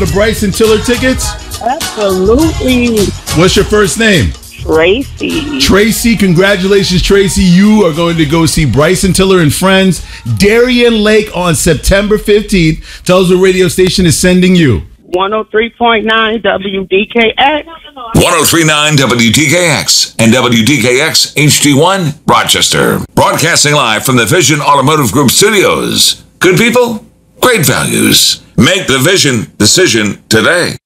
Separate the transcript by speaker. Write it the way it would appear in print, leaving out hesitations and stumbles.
Speaker 1: The Bryson Tiller tickets?
Speaker 2: Absolutely.
Speaker 1: What's your first name?
Speaker 2: Tracy.
Speaker 1: Tracy, congratulations, Tracy. You are going to go see Bryson Tiller and Friends, Darien Lake on September 15th. Tell us what radio station is sending you.
Speaker 2: 103.9 WDKX.
Speaker 3: 103.9 WDKX and WDKX HD1 Rochester. Broadcasting live from the Vision Automotive Group studios. Good people, great values. Make the Vision decision today.